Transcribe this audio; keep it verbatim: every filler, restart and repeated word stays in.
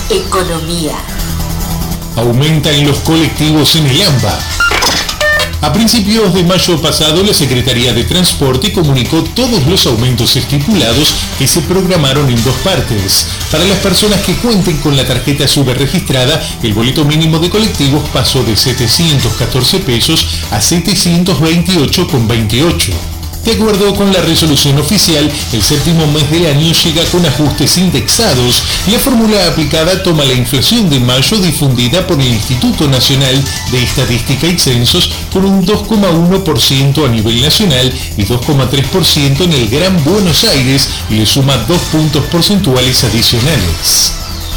Economía. Aumentan los colectivos en el AMBA. A principios de mayo pasado, la Secretaría de Transporte comunicó todos los aumentos estipulados que se programaron en dos partes. Para las personas que cuenten con la tarjeta subregistrada, el boleto mínimo de colectivos pasó de setecientos catorce pesos a setecientos veintiocho con veintiocho. De acuerdo con la resolución oficial, el séptimo mes del año llega con ajustes indexados. La fórmula aplicada toma la inflación de mayo difundida por el Instituto Nacional de Estadística y Censos con un dos coma uno por ciento a nivel nacional y dos coma tres por ciento en el Gran Buenos Aires y le suma dos puntos porcentuales adicionales.